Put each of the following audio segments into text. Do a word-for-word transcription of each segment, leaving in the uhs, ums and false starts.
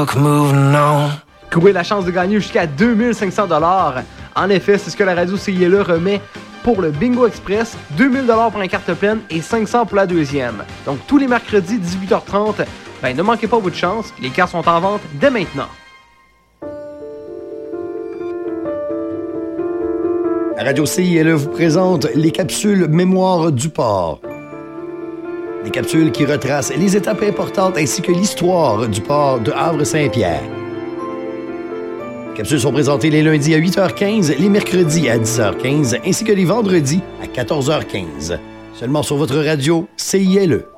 book moving on. Courez la chance de gagner jusqu'à deux mille cinq cents dollars. En effet, c'est ce que la radio C I L E remet pour le Bingo Express, deux mille dollars pour la carte pleine et cinq cents pour la deuxième. Donc tous les mercredis dix-huit heures trente, ben ne manquez pas votre chance, les cartes sont en vente dès maintenant. La radio C I L E vous présente les capsules Mémoire du port. Des capsules qui retracent les étapes importantes ainsi que l'histoire du port de Havre-Saint-Pierre. Les capsules sont présentées les lundis à huit heures quinze, les mercredis à dix heures quinze, ainsi que les vendredis à quatorze heures quinze. Seulement sur votre radio C I L E.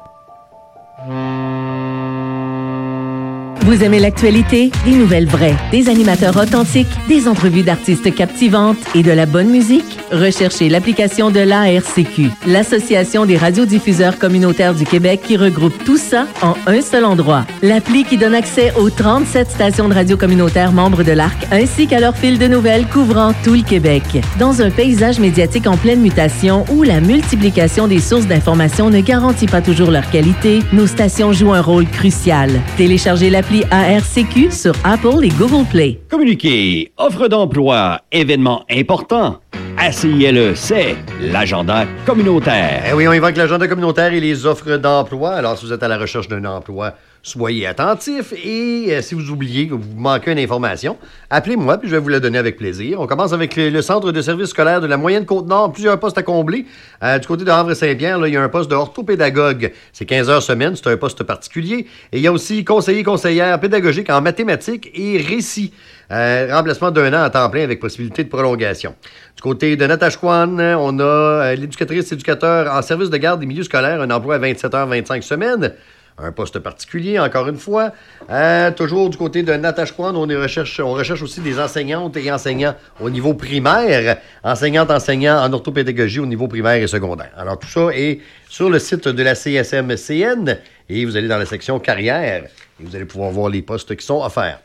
Vous aimez l'actualité? Des nouvelles vraies, des animateurs authentiques, des entrevues d'artistes captivantes et de la bonne musique? Recherchez l'application de l'A R C Q, l'Association des radiodiffuseurs communautaires du Québec, qui regroupe tout ça en un seul endroit. L'appli qui donne accès aux trente-sept stations de radio communautaires membres de l'A R C, ainsi qu'à leur fil de nouvelles couvrant tout le Québec. Dans un paysage médiatique en pleine mutation où la multiplication des sources d'informations ne garantit pas toujours leur qualité, nos stations jouent un rôle crucial. Téléchargez l'appli A R C Q sur Apple et Google Play. Communiquer, offre d'emploi, événements importants. À C I L E, c'est l'agenda communautaire. Eh oui, on évoque l'agenda communautaire et les offres d'emploi. Alors, si vous êtes à la recherche d'un emploi, soyez attentifs. Et euh, si vous oubliez que vous manquez une information, appelez-moi puis je vais vous la donner avec plaisir. On commence avec le, le centre de service scolaire de la Moyenne-Côte-Nord. Plusieurs postes à combler. Euh, du côté de Havre-Saint-Pierre, là, il y a un poste de orthopédagogue. C'est quinze heures semaine, c'est un poste particulier. Et il y a aussi conseiller-conseillère pédagogique en mathématiques et récit. Euh, remplacement d'un an à temps plein avec possibilité de prolongation. Du côté de Natashquan, on a euh, l'éducatrice-éducateur en service de garde des milieux scolaires, un emploi à vingt-sept heures vingt-cinq semaines. Un poste particulier, encore une fois. Euh, toujours du côté de Natashquan, on, est recherche, on recherche aussi des enseignantes et enseignants au niveau primaire. Enseignantes, enseignants en orthopédagogie au niveau primaire et secondaire. Alors, tout ça est sur le site de la C S M C N et vous allez dans la section carrière et vous allez pouvoir voir les postes qui sont offerts.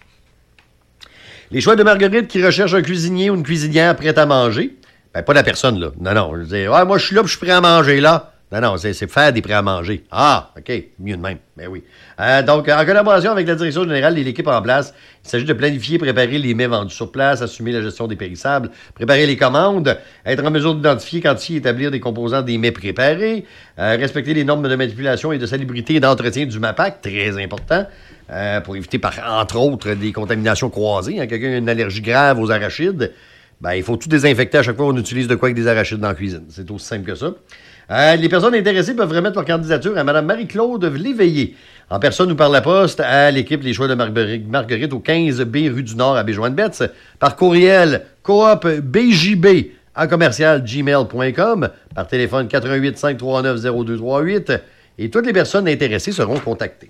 Les choix de Marguerite qui recherchent un cuisinier ou une cuisinière prête à manger. Ben, pas la personne, là. Non, non. Je veux dire, ah, moi, je suis là puis je suis prêt à manger, là. Non, non, c'est, c'est faire des prêts à manger. Ah, OK. Mieux de même. Ben oui. Euh, donc, en collaboration avec la direction générale et l'équipe en place, il s'agit de planifier, préparer les mets vendus sur place, assumer la gestion des périssables, préparer les commandes, être en mesure d'identifier, quantifier et établir des composants des mets préparés, euh, respecter les normes de manipulation et de salubrité et d'entretien du MAPAC, très important. Euh, pour éviter, par, entre autres, des contaminations croisées. Hein, quelqu'un a une allergie grave aux arachides, ben, il faut tout désinfecter à chaque fois qu'on utilise de quoi avec des arachides dans la cuisine. C'est aussi simple que ça. Euh, les personnes intéressées peuvent remettre leur candidature à Mme Marie-Claude Léveillé, en personne ou par la poste, à l'équipe Les Choix de Marguerite, Marguerite au quinze B rue du Nord à Béjoine-Betz, par courriel coop b j b en commercial gmail point com, par téléphone quatre un huit cinq trois neuf zéro deux trois huit, et toutes les personnes intéressées seront contactées.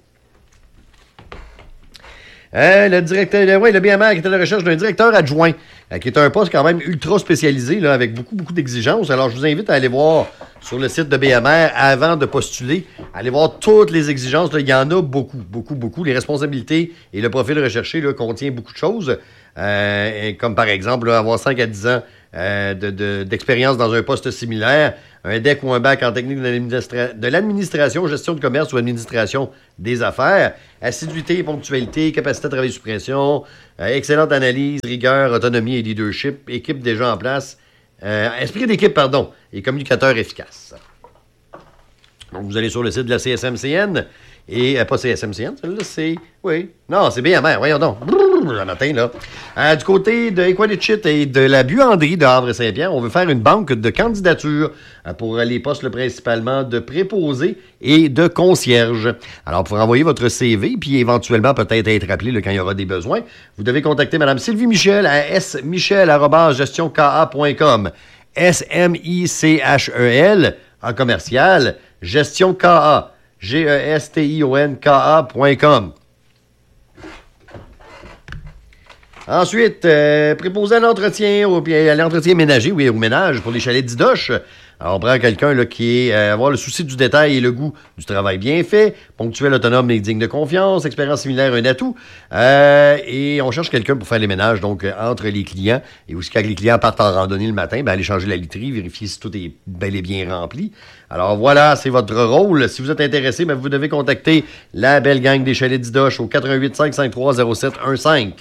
Euh, le directeur, ouais, le B M R qui est à la recherche d'un directeur adjoint, euh, qui est un poste quand même ultra spécialisé, là, avec beaucoup, beaucoup d'exigences. Alors, je vous invite à aller voir sur le site de B M R avant de postuler. Allez voir toutes les exigences. Là, il y en a beaucoup, beaucoup, beaucoup. Les responsabilités et le profil recherché là, contient beaucoup de choses. Euh, comme par exemple, là, avoir cinq à dix ans euh, de, de, d'expérience dans un poste similaire, un D E C ou un bac en technique de, l'administra- de l'administration, gestion de commerce ou administration des affaires, assiduité et ponctualité, capacité à travailler sous pression, euh, excellente analyse, rigueur, autonomie et leadership, équipe déjà en place, euh, esprit d'équipe, pardon, et communicateur efficace. Donc, vous allez sur le site de la C S M C N, et, euh, pas C S M C N, celle-là, c'est, oui, non, c'est B M R, voyons donc, le matin, là. Euh, du côté de Equanichit et de la buanderie de Havre-Saint-Pierre, on veut faire une banque de candidatures euh, pour les postes là, principalement de préposés et de concierge. Alors, pour envoyer votre C V, puis éventuellement peut-être être appelé là, quand il y aura des besoins, vous devez contacter Mme Sylvie Michel à s michel arobase gestion k a point com. S M I C H E L en commercial, gestion K A, G E S T I O N K A point com. Ensuite, euh, préposé à l'entretien, au, à l'entretien ménager, oui, au ménage pour les chalets d'Idoche. Alors, on prend quelqu'un là, qui est euh, avoir le souci du détail et le goût du travail bien fait, ponctuel, autonome et digne de confiance, expérience similaire, un atout. Euh, et on cherche quelqu'un pour faire les ménages, donc euh, entre les clients. Et aussi, quand les clients partent en randonnée le matin, ben, aller changer la literie, vérifier si tout est bel et bien rempli. Alors voilà, c'est votre rôle. Si vous êtes intéressé, ben, vous devez contacter la belle gang des Chalets d'Idoche au quatre un huit, cinq cinq trois, zéro sept un cinq.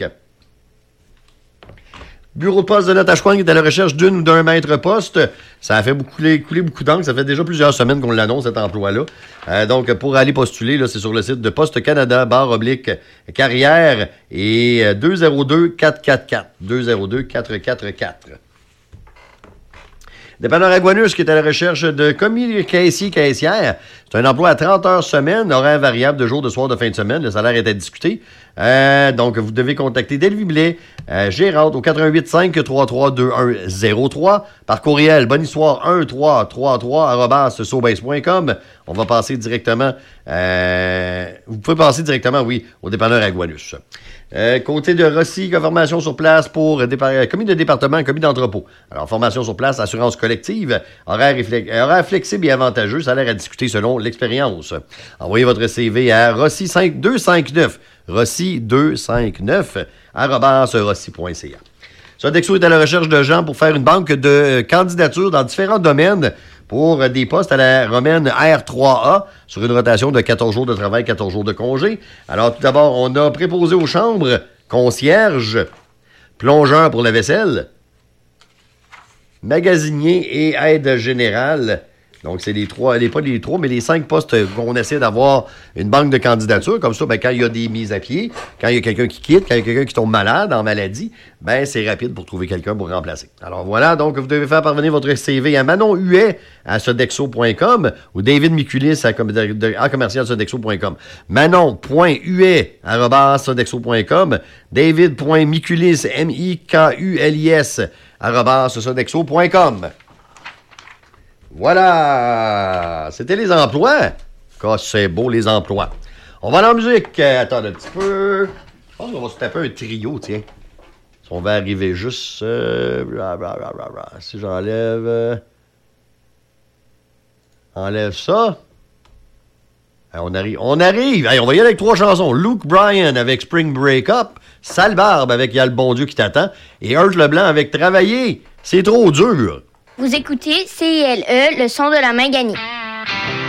Bureau de poste de Natashquan est à la recherche d'une ou d'un maître poste. Ça a fait beaucoup, couler, couler beaucoup d'encre. Ça fait déjà plusieurs semaines qu'on l'annonce, cet emploi-là. Euh, donc, pour aller postuler, là, c'est sur le site de Poste Canada, barre oblique, carrière, et euh, deux zéro deux, quatre quatre quatre. deux zéro deux, quatre quatre quatre. Dépanneur Aguanus qui est à la recherche de commis caissier caissière. C'est un emploi à trente heures semaine, horaire variable de jour, de soir, de fin de semaine. Le salaire est à discuter. Euh, donc, vous devez contacter Delvie Blais, euh, gérante au quatre un huit, cinq trois trois, deux un zéro trois. Par courriel, bonne histoire un trois trois trois arobase sobase point com. On va passer directement... Euh, vous pouvez passer directement, oui, au dépanneur Aguanus. Euh, côté de Rossi, formation sur place pour départ- commis de département, commis d'entrepôt. Alors, formation sur place, assurance collective, horaire, flex- horaire flexible et avantageux, salaire à discuter selon l'expérience. Envoyez votre C V à Rossi deux cent cinquante-neuf, Rossi deux cent cinquante-neuf, arobase rossi point c a. Sodexo est à la recherche de gens pour faire une banque de candidatures dans différents domaines pour des postes à la romaine R trois A sur une rotation de quatorze jours de travail, quatorze jours de congé. Alors, tout d'abord, on a préposé aux chambres, concierge, plongeur pour la vaisselle, magasinier et aide générale. Donc, c'est les trois, les, pas les trois, mais les cinq postes qu'on essaie d'avoir une banque de candidatures. Comme ça, ben, quand il y a des mises à pied, quand il y a quelqu'un qui quitte, quand il y a quelqu'un qui tombe malade, en maladie, ben, c'est rapide pour trouver quelqu'un pour remplacer. Alors voilà, donc, vous devez faire parvenir votre C V à Manon Huet à sodexo point com ou David Miculis à, com- de, de, à commercial sodexo point com. Manon.huet arobase sodexo point com, David.miculis, M I K U L I S, arobase sodexo point com. Voilà! C'était les emplois. Quand c'est beau, les emplois. On va aller en musique. Attends un petit peu. Je pense qu'on va se taper un trio, tiens. Si on va arriver juste... Euh, blah, blah, blah, blah, blah. Si j'enlève... Euh, enlève ça. Hey, on arrive. On arrive! Hey, on va y aller avec trois chansons. Luke Bryan avec Spring Breakup. Sale Barbe avec Y'a le bon Dieu qui t'attend. Et Hurt Leblanc avec Travailler. C'est trop dur. Vous écoutez C I L E, le son de la main gagnée.